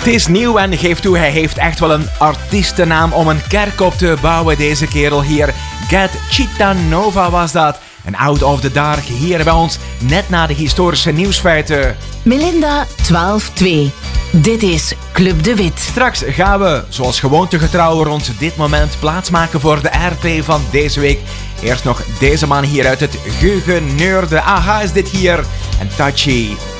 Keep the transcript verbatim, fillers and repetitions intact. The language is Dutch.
Het is nieuw en geef toe, hij heeft echt wel een artiestennaam om een kerk op te bouwen, deze kerel hier. Get Chitanova was dat. En out of the dark hier bij ons, net na de historische nieuwsfeiten. Melinda twaalf twee. Dit is Club de Wit. Straks gaan we, zoals gewoontegetrouw rond dit moment, plaatsmaken voor de airplay van deze week. Eerst nog deze man hier uit het geheugen neurde. Aha is dit hier. En Touchy.